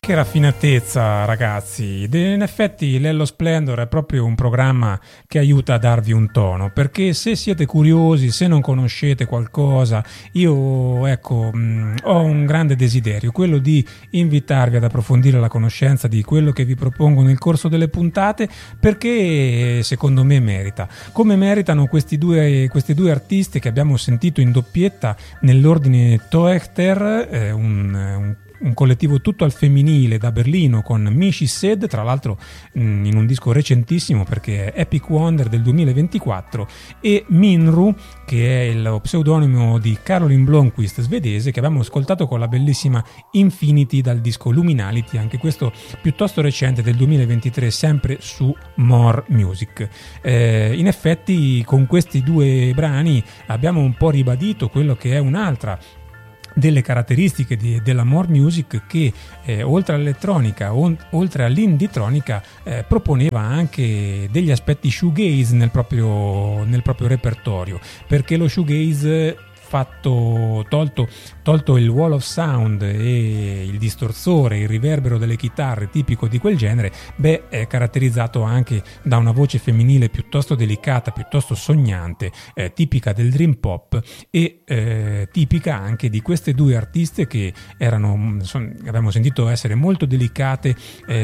Che raffinatezza, ragazzi. In effetti Lello Splendor è proprio un programma che aiuta a darvi un tono, perché se siete curiosi, se non conoscete qualcosa, io ho un grande desiderio, quello di invitarvi ad approfondire la conoscenza di quello che vi propongo nel corso delle puntate, perché secondo me merita. Come meritano questi due artisti che abbiamo sentito in doppietta nell'ordine Toechter, un collettivo tutto al femminile da Berlino con Mishi Sed, tra l'altro in un disco recentissimo perché è Epic Wonder del 2024, e Minru, che è il pseudonimo di Caroline Blomqvist, svedese, che abbiamo ascoltato con la bellissima Infinity dal disco Luminality, anche questo piuttosto recente del 2023, sempre su More Music. In effetti con questi due brani abbiamo un po' ribadito quello che è un'altra delle caratteristiche della More Music, che oltre all'elettronica, oltre all'inditronica, proponeva anche degli aspetti shoegaze nel proprio repertorio, perché lo shoegaze tolto il wall of sound e il distorsore, il riverbero delle chitarre tipico di quel genere, è caratterizzato anche da una voce femminile piuttosto delicata, piuttosto sognante, tipica del dream pop e tipica anche di queste due artiste che abbiamo sentito essere molto delicate,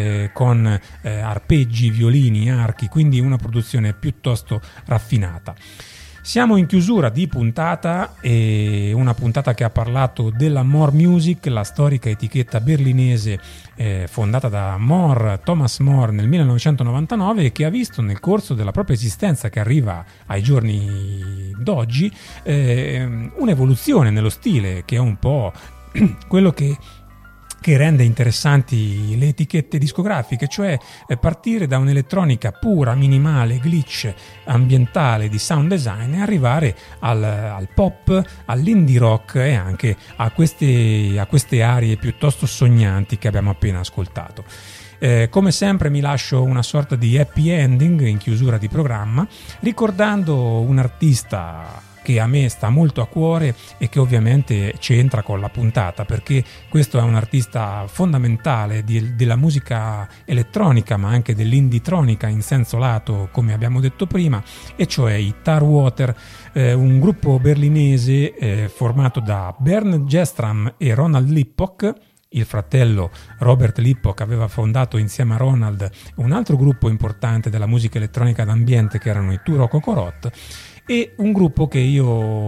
con arpeggi, violini, archi, quindi una produzione piuttosto raffinata. Siamo in chiusura di puntata, e una puntata che ha parlato della More Music, la storica etichetta berlinese fondata da Thomas More nel 1999, e che ha visto nel corso della propria esistenza, che arriva ai giorni d'oggi, un'evoluzione nello stile che è un po' quello che rende interessanti le etichette discografiche, cioè partire da un'elettronica pura, minimale, glitch, ambientale, di sound design, e arrivare al pop, all'indie rock e anche a queste aree piuttosto sognanti che abbiamo appena ascoltato. Come sempre mi lascio una sorta di happy ending in chiusura di programma, ricordando un artista che a me sta molto a cuore e che ovviamente c'entra con la puntata, perché questo è un artista fondamentale della musica elettronica, ma anche dell'inditronica in senso lato, come abbiamo detto prima, e cioè i Tarwater, un gruppo berlinese formato da Bernd Gestram e Ronald Lippock. Il fratello Robert Lippock aveva fondato insieme a Ronald un altro gruppo importante della musica elettronica d'ambiente, che erano i Turo Kokorot, e un gruppo che io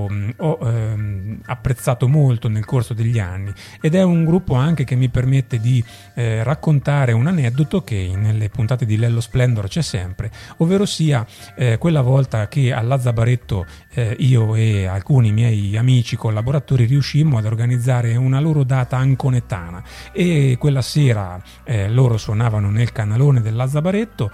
ho apprezzato molto nel corso degli anni, ed è un gruppo anche che mi permette di raccontare un aneddoto che nelle puntate di Lello Splendor c'è sempre, ovvero sia quella volta che a Lazzabaretto io e alcuni miei amici collaboratori riuscimmo ad organizzare una loro data anconetana, e quella sera loro suonavano nel canalone del Lazzabaretto,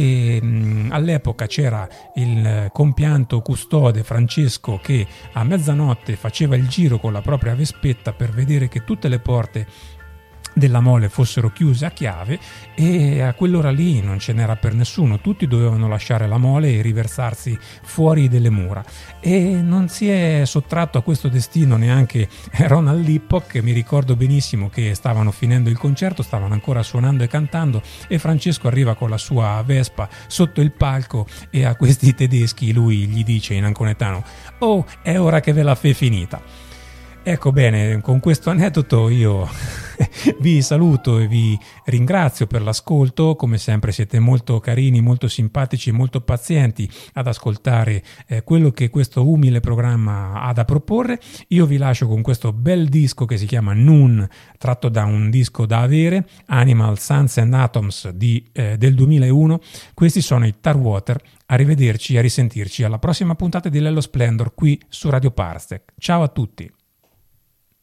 e all'epoca c'era il compianto custode Francesco che a mezzanotte faceva il giro con la propria Vespetta per vedere che tutte le porte della mole fossero chiuse a chiave, e a quell'ora lì non ce n'era per nessuno, tutti dovevano lasciare la mole e riversarsi fuori delle mura, e non si è sottratto a questo destino neanche Ronald Lippock, che mi ricordo benissimo che stavano finendo il concerto, stavano ancora suonando e cantando, e Francesco arriva con la sua Vespa sotto il palco, e a questi tedeschi lui gli dice in anconetano: "Oh, è ora che ve la fe finita". Ecco, bene, con questo aneddoto io vi saluto e vi ringrazio per l'ascolto. Come sempre siete molto carini, molto simpatici e molto pazienti ad ascoltare quello che questo umile programma ha da proporre. Io vi lascio con questo bel disco che si chiama Noon, tratto da un disco da avere, Animal, Suns and Atoms del 2001. Questi sono i Tarwater. Arrivederci e a risentirci alla prossima puntata di Lello Splendor qui su Radio Parsec. Ciao a tutti.